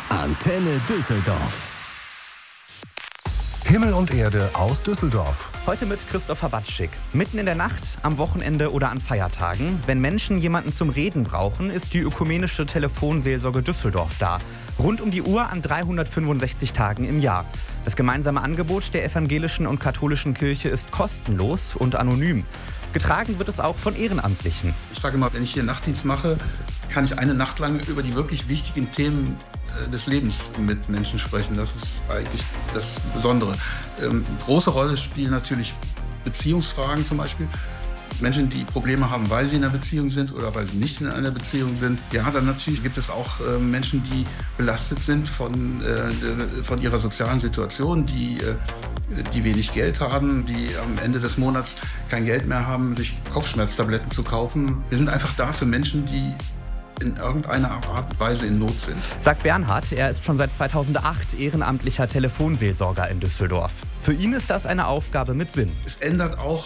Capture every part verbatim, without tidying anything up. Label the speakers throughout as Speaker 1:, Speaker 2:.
Speaker 1: Antenne Düsseldorf.
Speaker 2: Himmel und Erde aus Düsseldorf.
Speaker 3: Heute mit Christopher Batschik. Mitten in der Nacht, am Wochenende oder an Feiertagen. Wenn Menschen jemanden zum Reden brauchen, ist die ökumenische Telefonseelsorge Düsseldorf da. Rund um die Uhr an dreihundertfünfundsechzig Tagen im Jahr. Das gemeinsame Angebot der evangelischen und katholischen Kirche ist kostenlos und anonym. Getragen wird es auch von Ehrenamtlichen.
Speaker 4: Ich sage mal, wenn ich hier Nachtdienst mache, kann ich eine Nacht lang über die wirklich wichtigen Themen des Lebens mit Menschen sprechen. Das ist eigentlich das Besondere. Ähm, große Rolle spielen natürlich Beziehungsfragen zum Beispiel. Menschen, die Probleme haben, weil sie in einer Beziehung sind oder weil sie nicht in einer Beziehung sind. Ja, dann natürlich gibt es auch äh, Menschen, die belastet sind von, äh, von ihrer sozialen Situation, die, äh, die wenig Geld haben, die am Ende des Monats kein Geld mehr haben, sich Kopfschmerztabletten zu kaufen. Wir sind einfach da für Menschen, die in irgendeiner Art und Weise in Not sind.
Speaker 3: Sagt Bernhard, er ist schon seit zweitausendacht ehrenamtlicher Telefonseelsorger in Düsseldorf. Für ihn ist das eine Aufgabe mit Sinn.
Speaker 4: Es ändert auch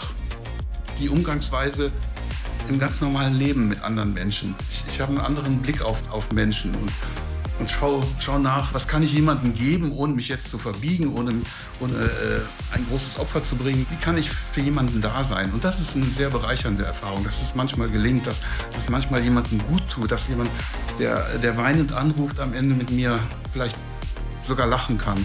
Speaker 4: die Umgangsweise im ganz normalen Leben mit anderen Menschen. Ich, ich habe einen anderen Blick auf, auf Menschen und, und schaue schau nach, was kann ich jemandem geben, ohne mich jetzt zu verbiegen, ohne, ohne äh, ein großes Opfer zu bringen. Wie kann ich für jemanden da sein? Und das ist eine sehr bereichernde Erfahrung, dass es manchmal gelingt, dass, dass es manchmal jemandem gut tut, dass jemand, der, der weinend anruft, am Ende mit mir vielleicht sogar lachen kann.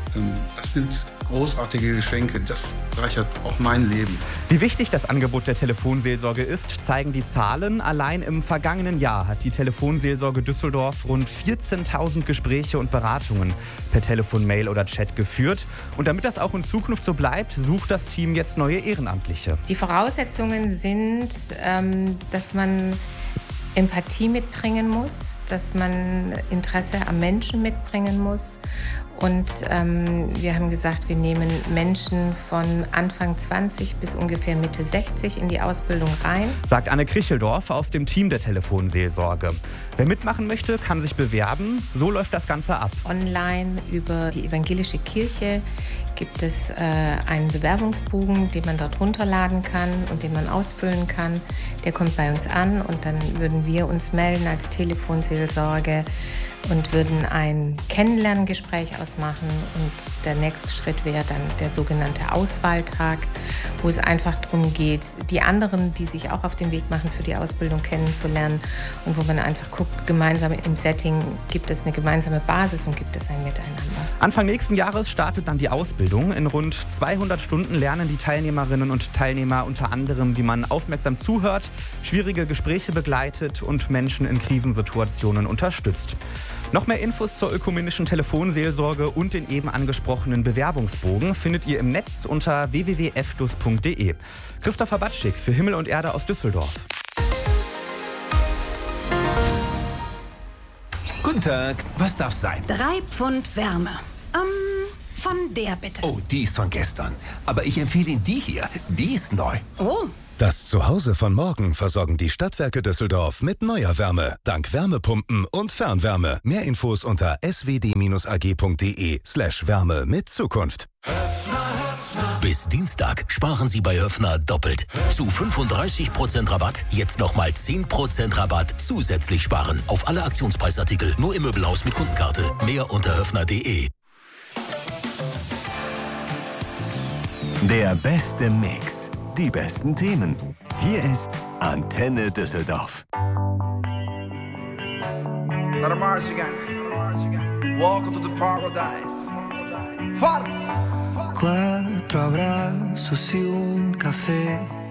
Speaker 4: Das sind großartige Geschenke. Das bereichert auch mein Leben.
Speaker 3: Wie wichtig das Angebot der Telefonseelsorge ist, zeigen die Zahlen. Allein im vergangenen Jahr hat die Telefonseelsorge Düsseldorf rund vierzehntausend Gespräche und Beratungen per Telefon, Mail oder Chat geführt. Und damit das auch in Zukunft so bleibt, sucht das Team jetzt neue Ehrenamtliche.
Speaker 5: Die Voraussetzungen sind, ähm, dass man Empathie mitbringen muss, dass man Interesse am Menschen mitbringen muss. Und ähm, wir haben gesagt, wir nehmen Menschen von Anfang zwanzig bis ungefähr Mitte sechzig in die Ausbildung rein.
Speaker 3: Sagt Anne Kricheldorf aus dem Team der Telefonseelsorge. Wer mitmachen möchte, kann sich bewerben. So läuft das Ganze ab.
Speaker 5: Online über die evangelische Kirche gibt es äh, einen Bewerbungsbogen, den man dort runterladen kann und den man ausfüllen kann. Der kommt bei uns an und dann würden wir uns melden als Telefonseelsorge und würden ein Kennenlerngespräch ausmachen. Und der nächste Schritt wäre dann der sogenannte Auswahltag, wo es einfach darum geht, die anderen, die sich auch auf den Weg machen, für die Ausbildung kennenzulernen und wo man einfach guckt, gemeinsam im Setting, gibt es eine gemeinsame Basis und gibt es ein Miteinander.
Speaker 3: Anfang nächsten Jahres startet dann die Ausbildung. In rund zweihundert Stunden lernen die Teilnehmerinnen und Teilnehmer unter anderem, wie man aufmerksam zuhört, schwierige Gespräche begleitet und Menschen in Krisensituationen unterstützt. Noch mehr Infos zur ökumenischen Telefonseelsorge und den eben angesprochenen Bewerbungsbogen findet ihr im Netz unter w w w punkt f d u s punkt d e. Christopher Batschik für Himmel und Erde aus Düsseldorf.
Speaker 1: Guten Tag, was darf's sein?
Speaker 6: Drei Pfund Wärme. Ähm, von der bitte.
Speaker 1: Oh, die ist von gestern. Aber ich empfehle Ihnen die hier. Die ist neu.
Speaker 6: Oh.
Speaker 2: Das Zuhause von morgen versorgen die Stadtwerke Düsseldorf mit neuer Wärme. Dank Wärmepumpen und Fernwärme. Mehr Infos unter s w d a g punkt d e slash Wärme mit Zukunft.
Speaker 7: Bis Dienstag sparen Sie bei Höffner doppelt. Zu fünfunddreißig Prozent Rabatt, jetzt nochmal zehn Prozent Rabatt zusätzlich sparen. Auf alle Aktionspreisartikel, nur im Möbelhaus mit Kundenkarte. Mehr unter höffner punkt d e.
Speaker 1: Der beste Mix. Die besten Themen. Hier ist Antenne Düsseldorf.
Speaker 8: Let a march again. Welcome to the paradise. Far.
Speaker 9: Quattro abbraccios y un café.